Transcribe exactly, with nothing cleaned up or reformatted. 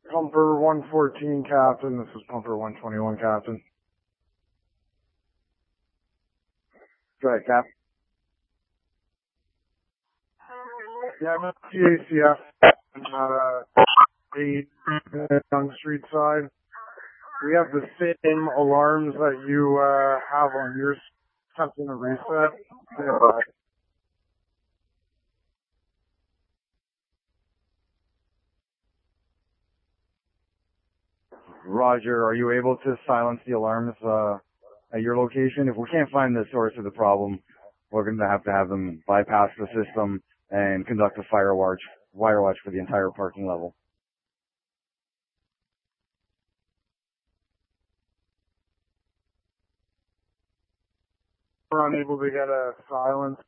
Pumper one fourteen, Captain. This is Pumper one twenty-one, Captain. Go ahead, Cap. Yeah, I'm at T A C F, uh, eight Young Street side. We have the same alarms that you, uh, have on your attempting to reset. Yeah. Roger, are you able to silence the alarms, uh, at your location? If we can't find the source of the problem, we're going to have to have them bypass the system and conduct a fire watch, wire watch for the entire parking level. We're unable to get a silence